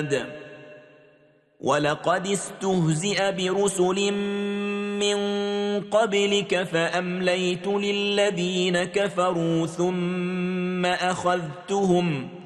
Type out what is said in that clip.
ولقد استهزئ برسل من قبلك فأمليت للذين كفروا ثم أخذتهم